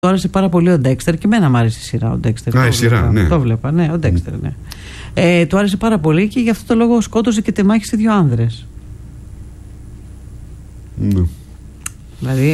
Του άρεσε πάρα πολύ ο Ντέξτερ και εμένα μου άρεσε η σειρά ο Ντέξτερ. Η σειρά, ναι. Το βλέπα, ναι, ο Ντέξτερ, ναι. Του άρεσε πάρα πολύ και γι' αυτό το λόγο σκότωσε και τεμάχισε 2 άνδρες. Ναι. Δηλαδή.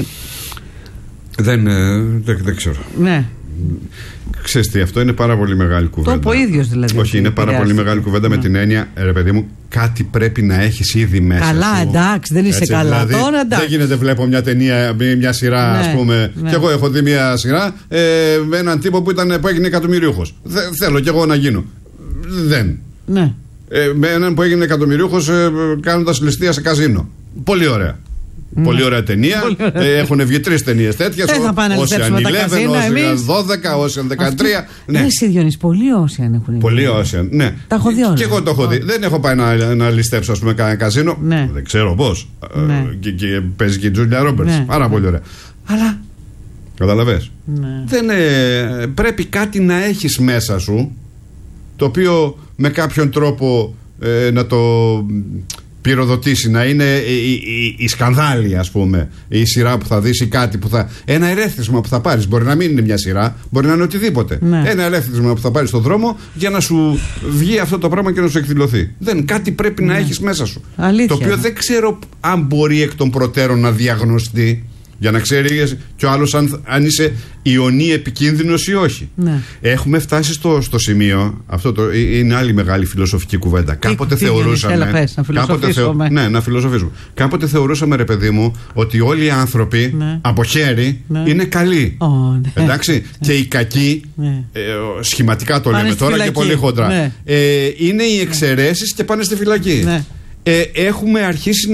Δεν ξέρω. Ναι. Ξέρεις τι, αυτό είναι πάρα πολύ μεγάλη κουβέντα. Το πω ίδιος δηλαδή. Όχι, είναι πάρα πολύ μεγάλη κουβέντα με την έννοια, ρε παιδί μου, κάτι πρέπει να έχεις ήδη μέσα. Καλά, σου. εντάξει, δεν είσαι καλά. Δηλαδή, τώρα εντάξει. Δεν γίνεται, βλέπω μια ταινία, μια σειρά, ναι, ας πούμε. Ναι. Και εγώ έχω δει μια σειρά με έναν τύπο που έγινε εκατομμυριούχος. Θέλω κι εγώ να γίνω. Δεν. Ναι. Με έναν που έγινε εκατομμυριούχος κάνοντας ληστεία σε καζίνο. Πολύ ωραία. Πολύ ωραία ταινία. Έχουν βγει 3 ταινίες τέτοιες. Ocean 11, Ocean 12, Ocean 13. Ναι, εσύ Διονύση, πολλοί Ocean έχουν. Πολλοί Ocean, ναι. Τα έχω δει όλα. Και εγώ το έχω δει. Δεν έχω πάει να ληστέψω, ας πούμε, κανένα καζίνο. Ναι. Δεν ξέρω πώς. Ναι. Και παίζει και η Τζούλια Ρόμπερτς. Ναι. Πάρα πολύ ωραία. Αλλά. Καταλαβες. Ναι. Πρέπει κάτι να έχεις μέσα σου, το οποίο με κάποιον τρόπο να το πυροδοτήσει, να είναι η σκανδάλη, ας πούμε, η σειρά που θα δεις ή κάτι που θα. Ένα ερέθισμα που θα πάρεις. Μπορεί να μην είναι μια σειρά, μπορεί να είναι οτιδήποτε. Ναι. Ένα ερέθισμα που θα πάρεις στον δρόμο για να σου βγει αυτό το πράγμα και να σου εκδηλωθεί. Κάτι πρέπει να έχεις μέσα σου. Αλήθεια. Το οποίο δεν ξέρω αν μπορεί εκ των προτέρων να διαγνωστεί. Για να ξέρει κι ο άλλος αν είσαι ιονή επικίνδυνος ή όχι. Ναι. Έχουμε φτάσει στο σημείο. Αυτό είναι άλλη μεγάλη φιλοσοφική κουβέντα. Κάποτε θεωρούσαμε. Να φιλοσοφήσουμε. Ναι, να φιλοσοφήσουμε. Κάποτε θεωρούσαμε, ρε παιδί μου, ότι όλοι οι άνθρωποι από χέρι είναι καλοί. Ναι. Εντάξει. Και οι κακοί, σχηματικά το λέμε τώρα και πολύ χοντρά, είναι οι εξαιρέσεις και πάνε στη φυλακή. Έχουμε αρχίσει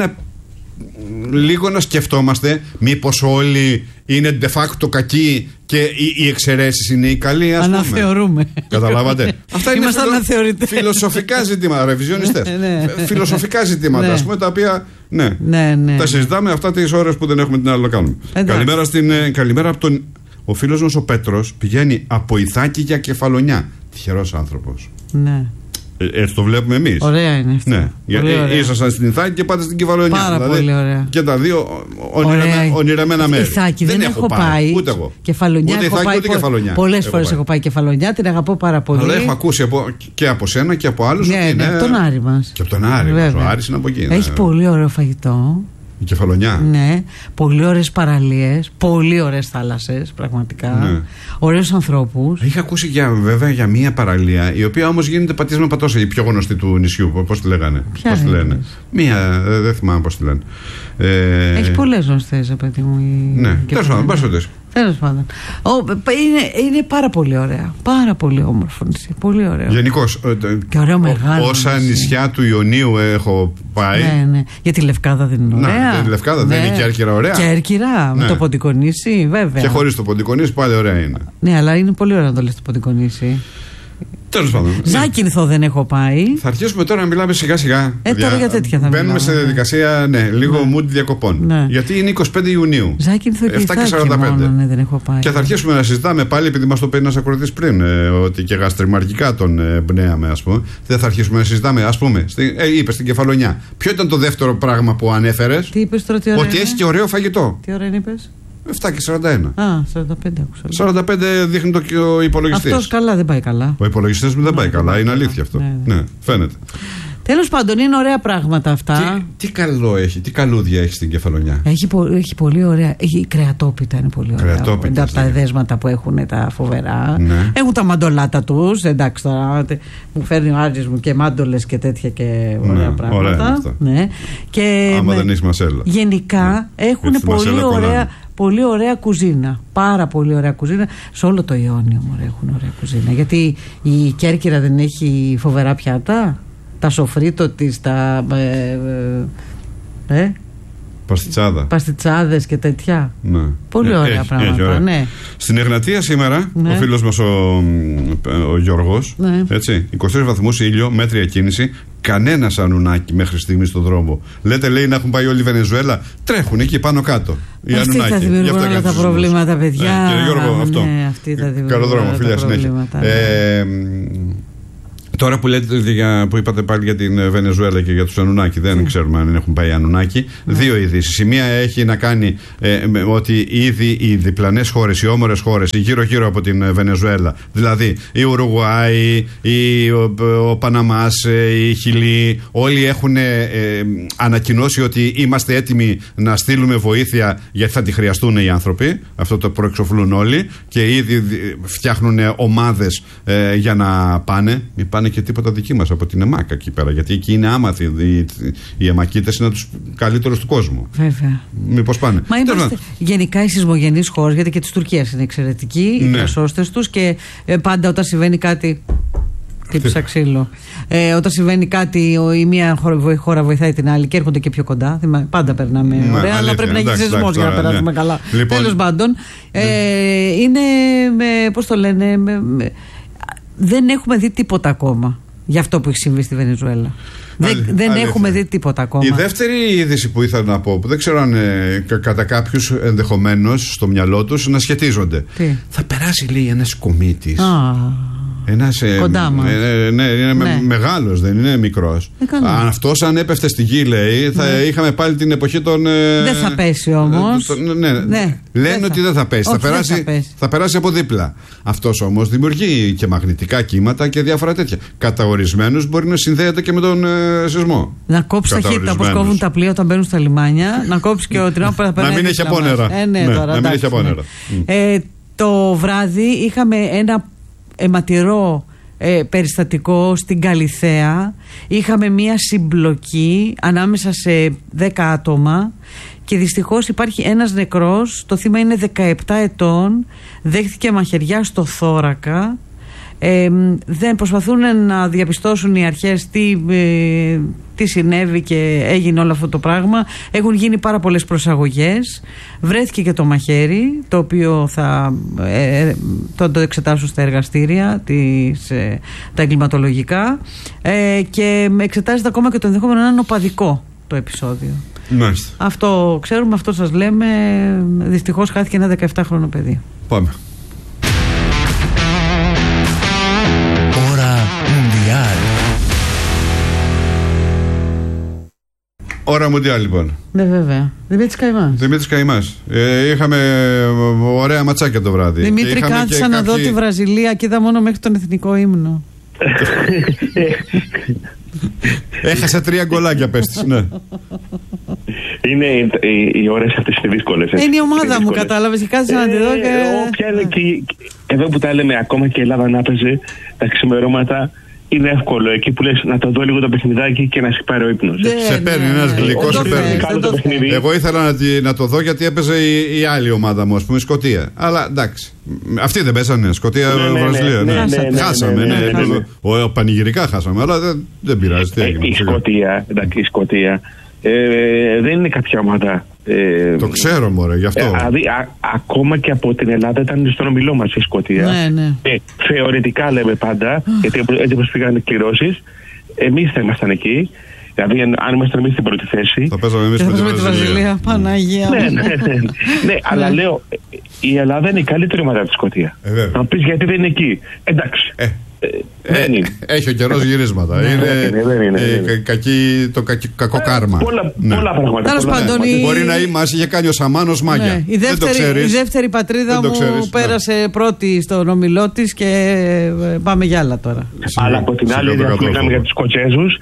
λίγο να σκεφτόμαστε μήπως όλοι είναι de facto κακοί και οι εξαιρέσεις είναι οι καλοί, ας πούμε. Αναθεωρούμε. Καταλάβατε. Αυτά είναι φιλοσοφικά ζητήματα, ρεβιζιονιστές. Φιλοσοφικά ζητήματα, ας πούμε, τα οποία τα συζητάμε αυτά τις ώρες που δεν έχουμε την άλλη να κάνουμε. Καλημέρα από τον. Ο φίλος μας ο Πέτρος πηγαίνει από Ιθάκη για Κεφαλονιά. Τυχερός άνθρωπος. Ναι. Έτσι το βλέπουμε εμείς. Ωραία είναι αυτό. Ναι. Ήσασταν στην Ιθάκη και πάτε στην Κεφαλονιά. Πάρα πολύ ωραία. Και τα δύο ονειρεμένα μέρη. Ιθάκη δεν έχω πάει. Ούτε εγώ. Κεφαλονιά ούτε έχω Ιθάκη, πάει. Ούτε Κεφαλονιά. Πολλές φορές έχω πάει Κεφαλονιά, την αγαπώ πάρα πολύ. Αλλά έχω ακούσει και από σένα και από άλλους. Ναι, από τον Άρη μας. Και από τον Άρη μας. Ο Άρης είναι από εκεί. Έχει πολύ ωραίο φαγητό. Η Κεφαλονιά. Ναι, πολύ ωραίες παραλίες, πολύ ωραίες θάλασσες, πραγματικά. Ναι. Ωραίους ανθρώπους. Είχα ακούσει βέβαια για μία παραλία, η οποία όμως γίνεται πατήσμα πατώσα, η πιο γνωστή του νησιού. Πώς τη λέγανε. Ποια τη λένε. Μία, δεν θυμάμαι πώς τη λένε. Έχει πολλές γνωστές, παιδί μου. Ναι, τέλος πάντων, πάσχοντες. Τέλος πάντων. Είναι πάρα πολύ ωραία. Πάρα πολύ όμορφο νησί. Πολύ ωραίο. Γενικώς. Και ωραίο μεγάλο. Όσα νησιά του Ιωνίου έχω πάει. Ναι. Για τη Λευκάδα δεν είναι ωραία. Τη Λευκάδα δεν είναι Κέρκυρα ωραία. Κέρκυρα, με το Ποντικονήσι, βέβαια. Και χωρίς το Ποντικονήσι πάλι ωραία είναι. Ναι, αλλά είναι πολύ ωραίο να το λες το Ποντικονήσι. Τέλος πάντων. Ζάκυνθο δεν έχω πάει. Θα αρχίσουμε τώρα να μιλάμε σιγά σιγά. Τώρα για τέτοια θα μπαίνουμε σε διαδικασία, λίγο mood διακοπών. Ναι. Γιατί είναι 25 Ιουνίου. Ζάκυνθο και 7:45. Μόνο, δεν έχω πάει. Και θα αρχίσουμε να συζητάμε πάλι, επειδή μας το πει ένας ακροατής πριν, ότι και γαστριμαρκικά τον εμπνέαμε, ας πούμε. Δεν θα αρχίσουμε να συζητάμε, ας πούμε. Είπες στην Κεφαλονιά. Ποιο ήταν το δεύτερο πράγμα που ανέφερες? Τι είπες τώρα, τι ωραία? Ότι έχει και ωραίο φαγητό. Τι ώρα είπες? 7:41. 45 άκουσα. 45 δείχνει ο υπολογιστής. Αυτός καλά δεν πάει καλά. Ο υπολογιστής μου δεν πάει καλά, είναι αλήθεια αυτό. Ναι, φαίνεται. Τέλος πάντων, είναι ωραία πράγματα αυτά. Τι καλό έχει, τι καλούδια έχει στην Κεφαλονιά. Έχει πολύ ωραία. Η κρεατόπιτα είναι πολύ ωραία. Από τα εδέσματα που έχουν τα φοβερά. Ναι. Έχουν τα μαντολάτα τους. Εντάξει τώρα, μου φέρνει ο Άρης μου και μάντολες και τέτοια και ωραία πράγματα. Ναι. Και άμα δεν έχει μασέλα. Γενικά έχουν πολύ ωραία κουζίνα. Πάρα πολύ ωραία κουζίνα. Σε όλο το Ιόνιο έχουν ωραία κουζίνα. Γιατί η Κέρκυρα δεν έχει φοβερά πιάτα. Τα σοφρίτο της, τα παστιτσάδες και τέτοια. Ναι. Πολύ ωραία πράγματα. Ωραία. Ναι. Στην Εγνατία σήμερα, ο φίλος μας ο Γιώργος, έτσι, 23 βαθμούς ήλιο, μέτρια κίνηση, κανένα ανουνάκι μέχρι στιγμή στον δρόμο. Λέει να έχουν πάει όλη η Βενεζουέλα, τρέχουν εκεί πάνω κάτω. Οι αυτοί θα δημιουργούν όλα τα προβλήματα, παιδιά. Κύριε Γιώργο, αυτό. Αυτοί θα δημιουργούν καλό δρόμο, όλα φιλιά, τα συνέχεια. Τώρα που που είπατε πάλι για την Βενεζουέλα και για τους Ανουνάκη, δεν ξέρουμε αν έχουν πάει Ανουνάκη. Δύο ειδήσεις. Η μία έχει να κάνει ότι ήδη οι διπλανές χώρες, οι όμορες χώρες, γύρω-γύρω από την Βενεζουέλα, δηλαδή η Ουρουγουάη, ο Παναμάς, η Χιλή, όλοι έχουν ανακοινώσει ότι είμαστε έτοιμοι να στείλουμε βοήθεια γιατί θα τη χρειαστούν οι άνθρωποι. Αυτό το προεξοφλούν όλοι και ήδη φτιάχνουν ομάδες για να πάνε. Μην πάνε και τίποτα δική μας από την ΕΜΑΚ εκεί πέρα, γιατί εκεί είναι άμαθοι. Οι ΕΜΑΚΙΤες είναι τους καλύτερους του κόσμου. Βέβαια. Μήπως πάνε. Μα είμαστε γενικά οι σεισμογενείς χώρες, γιατί και της Τουρκίας είναι εξαιρετικοί οι προσώστες τους και πάντα όταν συμβαίνει κάτι. Χτύπησα ξύλο. Όταν συμβαίνει κάτι, η μία χώρα βοηθάει την άλλη και έρχονται και πιο κοντά. Πάντα περνάμε ωραία, αλλά πρέπει να γίνει σεισμός για να περάσουμε καλά. Λοιπόν. Τέλος πάντων, είναι. Πώς το λένε. Δεν έχουμε δει τίποτα ακόμα για αυτό που έχει συμβεί στη Βενεζουέλα. Δεν έχουμε δει τίποτα ακόμα. Η δεύτερη είδηση που ήθελα να πω, που δεν ξέρω αν κατά κάποιους ενδεχομένως στο μυαλό τους να σχετίζονται. Τι? Θα περάσει, λέει, ένας κομίτης. Κοντά μας. Ναι, είναι μεγάλος, δεν είναι μικρός. Αυτός αν έπεφτε στη γη, λέει, θα είχαμε πάλι την εποχή των. Δεν θα πέσει όμως. Λένε ότι δεν θα πέσει. Θα περάσει από δίπλα. Αυτός όμως δημιουργεί και μαγνητικά κύματα και διάφορα τέτοια. Κατά ορισμένους μπορεί να συνδέεται και με τον σεισμό. Να κόψει ταχύτητα όπως κόβουν τα πλοία όταν μπαίνουν στα λιμάνια. Να κόψει και ο τρένο που θα περάσει. Να μην έχει απόνερα. Να μην έχει απόνερα. Το βράδυ είχαμε ένα αιματηρό περιστατικό στην Καλιθέα. Είχαμε μία συμπλοκή ανάμεσα σε 10 άτομα και δυστυχώς υπάρχει ένας νεκρός. Το θύμα είναι 17 ετών, δέχτηκε μαχαιριά στο θώρακα. Δεν προσπαθούν να διαπιστώσουν οι αρχές τι συνέβη και έγινε όλο αυτό το πράγμα. Έχουν γίνει πάρα πολλές προσαγωγές. Βρέθηκε και το μαχαίρι, το οποίο θα το εξετάσουν στα εργαστήρια τα εγκληματολογικά, και εξετάζεται ακόμα και το ενδεχόμενο να είναι οπαδικό το επεισόδιο. Μάλιστα. Αυτό ξέρουμε, αυτό σας λέμε. Δυστυχώς χάθηκε ένα 17χρονο παιδί. Πάμε. Ώρα Μουντιάλ, λοιπόν. Ναι, βέβαια. Δημήτρης Καϊμάς. Είχαμε ωραία ματσάκια το βράδυ. Δημήτρη, κάθισα να δω τη Βραζιλία και είδα μόνο μέχρι τον εθνικό ύμνο. Έχασε 3 γκολάκια, πες της, ναι. Είναι οι ώρες αυτές είναι δύσκολες. Είναι η ομάδα μου, κατάλαβες, και κάθισα να τη δω και. Εδώ που τα λέμε, ακόμα και η Ελλάδα να παίζει τα ξημερώματα. Είναι εύκολο εκεί που λες να το δω λίγο το παιχνιδάκι και να σε πάρει ο ύπνος. Σε παίρνει ένας γλυκός, σε παίρνει. Εγώ ήθελα να το δω γιατί έπαιζε η άλλη ομάδα μου, ας πούμε, η Σκωτία. Αλλά εντάξει. Αυτοί δεν πέσανε, Σκωτία-Βραζιλία. Χάσαμε. Πανηγυρικά χάσαμε, αλλά δεν πειράζει. Η Σκωτία δεν είναι κάποια ομάδα. Το ξέρω, μωρέ, γι' αυτό. Δηλαδή, ακόμα και από την Ελλάδα ήταν στον ομιλό μας η Σκωτία. Ναι. Θεωρητικά λέμε πάντα, γιατί έτσι όπως πήγαν οι κληρώσεις, εμείς θα ήμασταν εκεί. Δηλαδή, αν ήμασταν εμείς στην πρώτη θέση. Θα παίζαμε εμείς με τη Βραζιλία. Παναγία. Ναι, αλλά λέω, η Ελλάδα είναι η καλύτερη ομάδα από τη Σκωτία. Να πεις γιατί δεν είναι εκεί. Εντάξει. Έχει ο καιρός γυρίσματα. Είναι κακό κάρμα. Πολλά πράγματα. Μπορεί να μας είχε κάνει ο Σαμάνος μάγια. Η δεύτερη πατρίδα μου πέρασε πρώτη στον ομιλό της και πάμε για άλλα τώρα. Αλλά από την άλλη, αφού μιλάμε για τους Σκοτσέζους,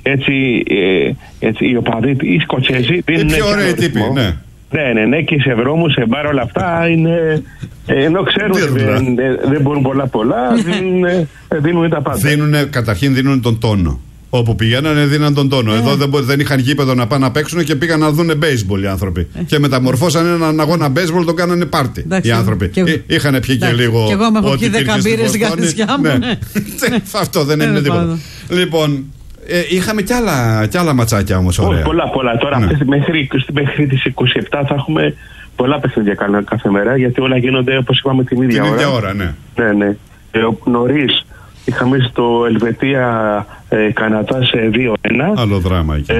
έτσι οι οπαδοί, οι Σκοτσέζοι. Πιο ωραίοι τύποι, ναι. Ναι, και σε βρώμους, σε μπάρ, όλα αυτά είναι. Ενώ ξέρουν δεν μπορούν πολλά, δίνουν τα πάντα. Καταρχήν δίνουν τον τόνο. Όπου πηγαίνανε δίναν τον τόνο. Εδώ δεν είχαν γήπεδο να πάνε να παίξουν και πήγαν να δουν baseball οι άνθρωποι. Και μεταμορφώσαν έναν αγώνα baseball, το κάνανε πάρτι οι άνθρωποι. Είχαν πιει και λίγο. Και εγώ με έχω πιει 10 μπύρες στην καρδιά μου. Αυτό δεν είναι τίποτα. Λοιπόν. Είχαμε κι άλλα ματσάκια όμως, ωραία. Πολλά. Τώρα μέχρι τις 27 θα έχουμε πολλά παιχνίδια κάθε μέρα, γιατί όλα γίνονται, όπως είπαμε, την ίδια ώρα. Ναι. Νωρίς είχαμε στο Ελβετία Καναδά σε 2-1. Άλλο δράμα εκεί.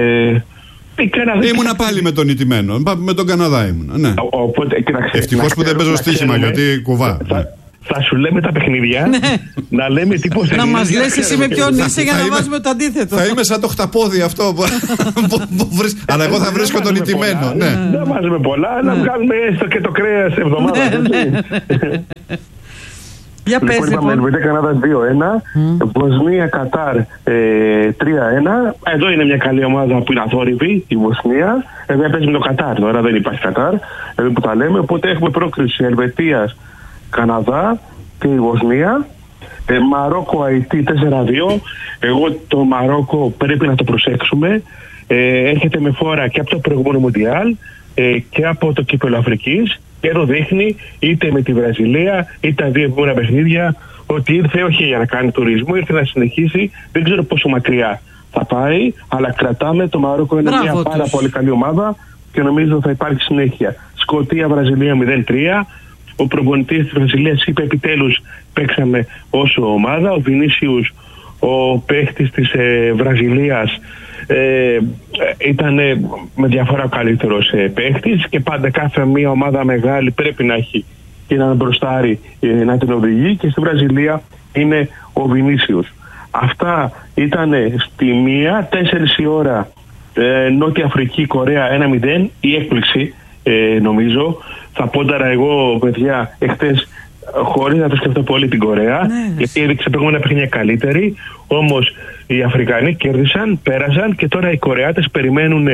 Ήμουνα πάλι με τον ηττημένο. Με τον Καναδά ήμουνα. Ναι. Ευτυχώς που δεν παίζω στοίχημα, γιατί κουβά. Θα σου λέμε τα παιχνίδια, να λέμε τι πώς να μας λες εσύ με ποιον είσαι για να βάζουμε το αντίθετο. Θα είμαι σαν το χταπόδι αυτό. Αλλά εγώ θα βρίσκω τον ηττημένο. Δεν βάζουμε πολλά, να βγάλουμε έστω και το κρέας εβδομάδα. Για πες λοιπόν. Ελβετία Καναδά 2-1, Βοσνία Κατάρ 3-1. Εδώ είναι μια καλή ομάδα που είναι αθόρυβη, η Βοσνία. Εδώ παίζει με το Κατάρ, τώρα δεν υπάρχει Κατάρ, εδώ που τα λέμε. Οπότε έχουμε πρόκριση Ελβετίας Καναδά και η Βοσνία. Μαρόκο Αϊτή 4-2. Εγώ το Μαρόκο πρέπει να το προσέξουμε. Έρχεται με φόρα και από το προηγούμενο Μουντιάλ και από το Κύπελλο Αφρικής. Και εδώ δείχνει είτε με τη Βραζιλία είτε τα δύο επόμενα παιχνίδια ότι ήρθε όχι για να κάνει τουρισμό, ήρθε να συνεχίσει. Δεν ξέρω πόσο μακριά θα πάει, αλλά κρατάμε το Μαρόκο. Είναι μια πάρα πολύ καλή ομάδα και νομίζω θα υπάρχει συνέχεια. Σκωτία Βραζιλία 0-3. Ο προπονητής της Βραζιλίας είπε επιτέλους παίξαμε όσο ομάδα. Ο Βινίσιους, ο παίχτης της Βραζιλίας, ήταν με διαφορά ο καλύτερος παίχτης και πάντα κάθε μία ομάδα μεγάλη πρέπει να έχει και έναν μπροστάρι να την οδηγεί και στη Βραζιλία είναι ο Βινίσιους. Αυτά ήταν στη 1, 4 η ώρα Νότια Αφρική, Κορέα 1-0, η έκπληξη νομίζω. Θα πόνταρα εγώ παιδιά εχθές χωρίς να το σκεφτώ πολύ την Κορέα, γιατί έδειξε προηγούμενα παιχνίδια καλύτερη, όμως οι Αφρικανοί κέρδισαν, πέρασαν και τώρα οι Κορεάτες περιμένουν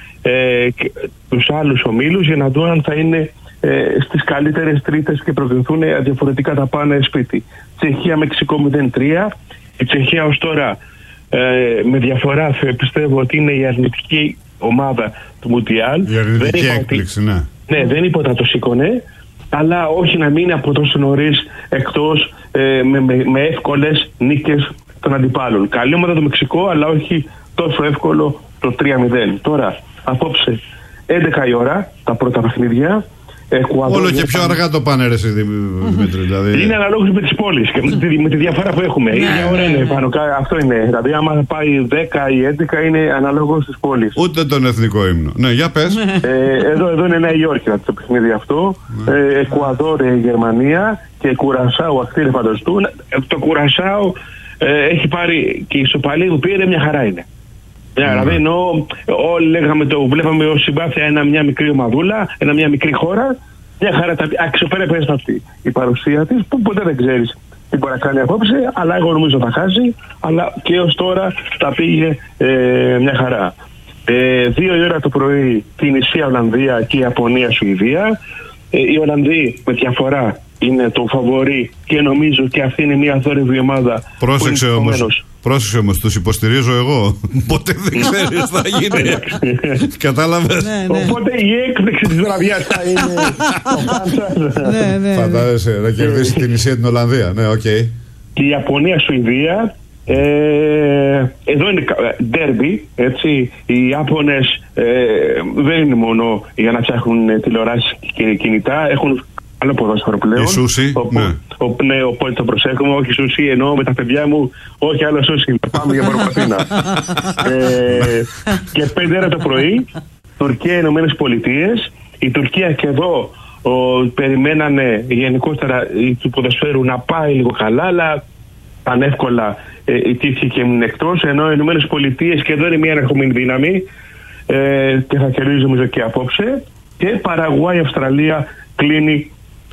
τους άλλους ομίλους για να δουν αν θα είναι στις καλύτερες τρίτες και προκριθούν διαφορετικά τα πάνε σπίτι. Τσεχία Μεξικό 0-3. Η Τσεχία ως τώρα με διαφορά πιστεύω ότι είναι η αρνητική ομάδα του Μουντιάλ. Η αρνητική έκπληξη, ναι. Ναι, δεν είπε ότι θα το σήκωνε, αλλά όχι να μείνει από τόσο νωρίς εκτός με εύκολες νίκες των αντιπάλων. Καλή ομάδα το Μεξικό, αλλά όχι τόσο εύκολο το 3-0. Τώρα, απόψε 11 η ώρα τα πρώτα παιχνίδια. Όλο και πιο αργά το πάνε ρε εσύ Δημήτρη. Δηλαδή. Είναι αναλόγως με τις πόλεις και με τη διαφορά που έχουμε. Η ίδια ώρα είναι πάνω. Αυτό είναι. Δηλαδή άμα θα πάει 10 ή 11 είναι αναλόγως στις πόλεις. Ούτε τον εθνικό ύμνο. Ναι, για πες. Εδώ είναι Νέα Υόρκη το παιχνίδι αυτό. Εκουαδόρ, Γερμανία και Κουρασάου ακτήρε φανταστού. Το Κουρασάου έχει πάρει και η ισοπαλία που πήρε μια χαρά είναι. Δηλαδή ενώ όλοι βλέπαμε ως συμπάθεια μια μικρή ομαδούλα, μια μικρή χώρα, μια χαρά αξιοπρέπεια αυτή η παρουσία της που ποτέ δεν ξέρεις τι μπορεί να κάνει απόψε, αλλά εγώ νομίζω θα χάσει, αλλά και ως τώρα τα πήγε μια χαρά. 2 η ώρα το πρωί Τινησία, Ολλανδία και Ιαπωνία, Σουηδία. Οι Ολλανδοί με διαφορά είναι το φαβορί και νομίζω και αυτή είναι μια θόρυβη ομάδα. Πρόσεξε όμως, τους υποστηρίζω εγώ. Ποτέ δεν ξέρεις τι θα γίνει. Κατάλαβες. Οπότε η έκπληξη της βραδιάς θα είναι. Φαντάζεσαι να κερδίσει την Τινησία την Ολλανδία. Ναι, οκ. Και η Ιαπωνία, Σουηδία. Εδώ είναι ντέρμπι, έτσι. Οι Ιάπωνες δεν είναι μόνο για να ψάχνουν τηλεοράσεις και κινητά, έχουν άλλο ποδόσφαιρο πλέον. Η σούσι, ναι, οπότε το προσέχουμε. Όχι σούσι, εννοώ με τα παιδιά μου, όχι άλλο σούσι. Πάμε για Παροπαθήνα. Και 5 ώρα το πρωί, Τουρκία, Ηνωμένες Πολιτείες. Η Τουρκία και εδώ περιμένανε γενικότερα του ποδοσφαίρου να πάει λίγο καλά, αλλά πανεύκολα ιτήθηκε και έμεινε εκτός. Ενώ οι Ηνωμένες Πολιτείες και εδώ είναι μια ερχομένη δύναμη και θα κερδίζει νομίζω και απόψε. Και Παραγουάη, Αυστραλία κλείνει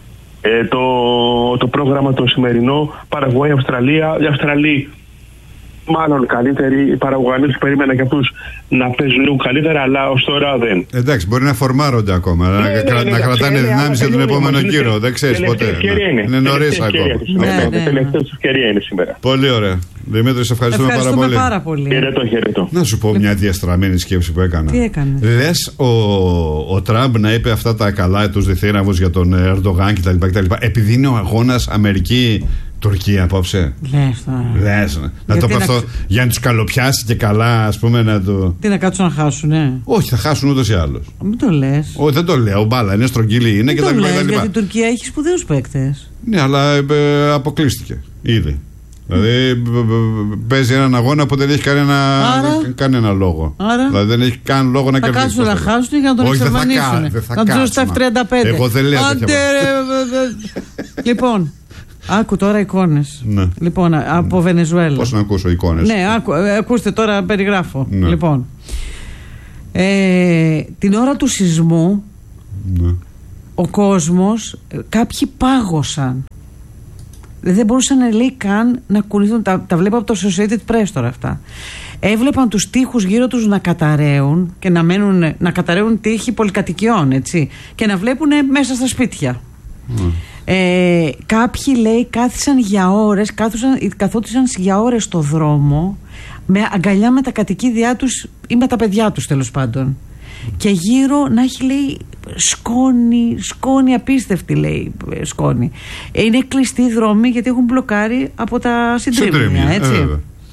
το πρόγραμμα το σημερινό. Παραγουάη, Αυστραλία. Οι Αυστραλοί μάλλον καλύτεροι. Οι Παραγουανοί τους περίμεναν και αυτούς να παίζουν λίγο καλύτερα, αλλά ως τώρα δεν. Εντάξει, μπορεί να φορμάρονται ακόμα. Να κρατάνε δυνάμεις για τον επόμενο γύρο. Δεν ξέρεις ποτέ. Είναι νωρίς ακόμα. Τελευταία ευκαιρία είναι σήμερα. Πολύ ωραία. Δημήτρη, σε ευχαριστούμε πάρα πολύ. Χαιρετώ. Να σου πω μια διαστραμμένη σκέψη που έκανα. Τι έκανε? Λες ο Τραμπ να είπε αυτά τα καλά, τους διθύραμβους για τον Ερντογάν κτλ. Επειδή είναι ο αγώνας Αμερική-Τουρκία απόψε. Λες. Να το πω αυτό για να τους καλοπιάσει και καλά, ας πούμε, να το. Τι να κάτσουν να χάσουν, Όχι, θα χάσουν ούτως ή άλλως. Μην το λες. Όχι, δεν το λέω. Μπάλα, είναι στρογγύλη, είναι και τα λοιπά. Γιατί η Τουρκία έχει σπουδαίους παίκτες. Ναι, αλλά αποκλείστηκε ήδη. Δηλαδή παίζει έναν αγώνα που δεν έχει κανένα λόγο. Άρα, δηλαδή δεν έχει καν λόγο να κερδίσει. Θα κάτσουν να χάσουν για να τον εξαφανίσουν. Να τους στα F35. Εγώ δεν λέω. Λοιπόν, Άκου τώρα εικόνες. Ναι. Λοιπόν, από Βενεζουέλα. Πώς να ακούσω εικόνες? Ναι, ακούστε τώρα, περιγράφω. Ναι. Λοιπόν, την ώρα του σεισμού, ναι, ο κόσμος, κάποιοι πάγωσαν. Δεν μπορούσαν, λέει, καν να κουνηθούν. Τα βλέπω από το Associated Press τώρα αυτά. Έβλεπαν τους τοίχους γύρω τους να καταραίουν και να καταραίουν τοίχοι πολυκατοικιών, έτσι, και να βλέπουν μέσα στα σπίτια. Κάποιοι, λέει, κάθισαν για ώρες, καθόντουσαν για ώρες στο δρόμο με αγκαλιά με τα κατοικίδια τους ή με τα παιδιά τους, τέλος πάντων, και γύρω να έχει, λέει, σκόνη απίστευτη, λέει, σκόνη. Είναι κλειστοί δρόμοι γιατί έχουν μπλοκάρει από τα συντρίμμια, έτσι.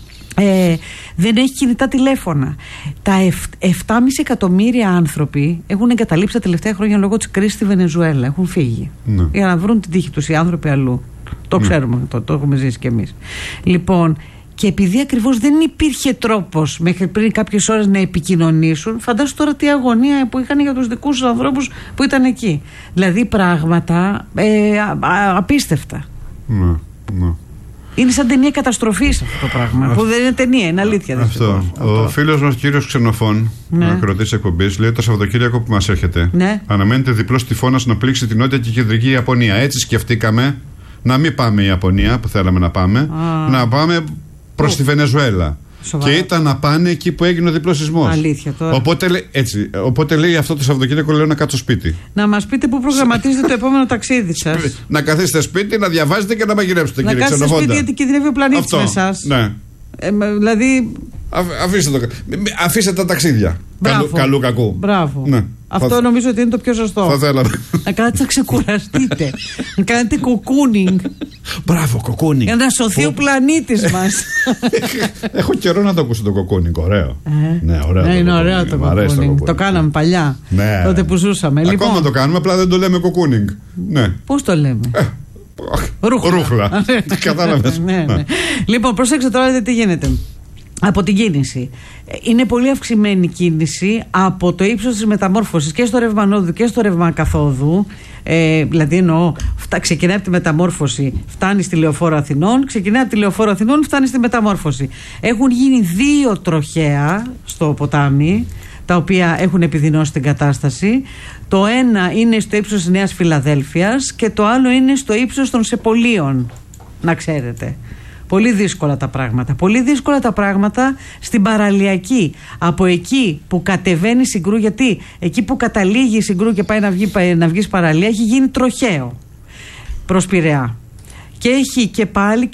Δεν έχει κινητά τηλέφωνα. Τα 7,5 εκατομμύρια άνθρωποι έχουν εγκαταλείψει τα τελευταία χρόνια λόγω της κρίσης στη Βενεζουέλα. Έχουν φύγει. Ναι. Για να βρουν την τύχη τους οι άνθρωποι αλλού. Το ξέρουμε, το έχουμε ζήσει κι εμείς. Λοιπόν, και επειδή ακριβώς δεν υπήρχε τρόπος μέχρι πριν κάποιες ώρες να επικοινωνήσουν, φαντάσου τώρα τι αγωνία που είχαν για τους δικούς τους ανθρώπους που ήταν εκεί. Δηλαδή πράγματα απίστευτα. Ναι. Είναι σαν ταινία καταστροφής αυτό το πράγμα. Που δεν είναι ταινία, είναι αλήθεια. Αυτό. Ο φίλος μας κύριος Ξενοφών, ακροατής εκπομπής, λέει: το Σαββατοκύριακο που μας έρχεται, αναμένεται διπλός τυφώνας να πλήξει την νότια και κεντρική Ιαπωνία. Έτσι σκεφτήκαμε να μην πάμε η Ιαπωνία που θέλαμε να πάμε, να πάμε προς τη Βενεζουέλα. Σοβαρά. Και ήταν να πάνε εκεί που έγινε ο διπλός σεισμός. Αλήθεια τώρα. Οπότε λέει αυτό το Σαββατοκύριακο, λέω να κάτσω σπίτι. Να μας πείτε πού προγραμματίζετε το επόμενο ταξίδι σας. Να καθίσετε σπίτι, να διαβάζετε και να μαγειρέψετε, κύριε Ξενοφόντα. Να κάτσετε σπίτι γιατί κινδυνεύει ο πλανήτης με εσάς. Ναι. Δηλαδή. Αφήστε τα ταξίδια. Καλού κακού. Μπράβο. Ναι. Αυτό νομίζω ότι είναι το πιο σωστό. Θα θέλαμε. Να κάνετε να ξεκουραστείτε. Να κάνετε κοκούνινγκ. Μπράβο, κοκούνινγκ. Για να σωθεί ο πλανήτης μας. Έχω καιρό να το ακούσω το κοκούνινγκ. Ωραίο. Ναι, ωραίο. Είναι ωραίο το κοκούνινγκ. Το κάναμε παλιά. Τότε που ζούσαμε. Ακόμα το κάνουμε, απλά δεν το λέμε κοκούνινγκ. Πώς το λέμε? Ρούχλα. Κατάλαβες. Λοιπόν, προσέξτε τώρα τι γίνεται. Από την κίνηση. Είναι πολύ αυξημένη η κίνηση από το ύψος της μεταμόρφωσης και στο ρεύμα ανόδου και στο ρεύμα καθόδου. Δηλαδή εννοώ, ξεκινάει από τη μεταμόρφωση, φτάνει στη Λεωφόρο Αθηνών, ξεκινάει από τη Λεωφόρο Αθηνών, φτάνει στη μεταμόρφωση. Έχουν γίνει 2 τροχαία στο ποτάμι, τα οποία έχουν επιδεινώσει την κατάσταση. Το ένα είναι στο ύψος της Νέας Φιλαδέλφειας και το άλλο είναι στο ύψος των Σεπολίων, να ξέρετε. Πολύ δύσκολα τα πράγματα. Πολύ δύσκολα τα πράγματα στην παραλιακή. Από εκεί που κατεβαίνει η Συγκρού, γιατί εκεί που καταλήγει η Συγκρού και πάει να βγει παραλία, έχει γίνει τροχαίο προς Πειραιά. Και έχει και πάλι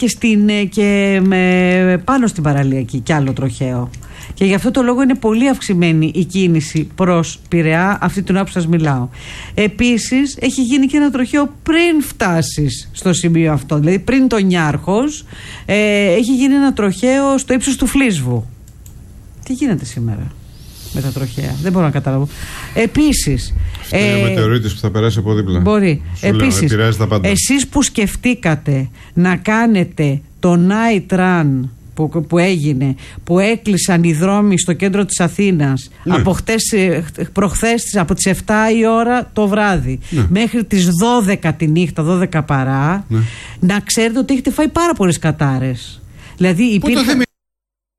πάνω στην παραλιακή κι άλλο τροχαίο. Και γι' αυτό το λόγο είναι πολύ αυξημένη η κίνηση προς Πειραιά, αυτή την ώρα που σας μιλάω. Επίσης έχει γίνει και ένα τροχαίο πριν φτάσεις στο σημείο αυτό, δηλαδή πριν το Νιάρχος, έχει γίνει ένα τροχαίο στο ύψος του Φλίσβου. Τι γίνεται σήμερα με τα τροχαία? Δεν μπορώ να καταλάβω. Επίσης ο μετεωρίτης που θα περάσει από δίπλα. Μπορεί. Επίσης, εσείς που σκεφτήκατε να κάνετε το night run που έγινε, που έκλεισαν οι δρόμοι στο κέντρο της Αθήνας, από προχθές από τις 7 η ώρα το βράδυ μέχρι τις 12 τη νύχτα, 12 παρά, να ξέρετε ότι έχετε φάει πάρα πολλές κατάρες. Δηλαδή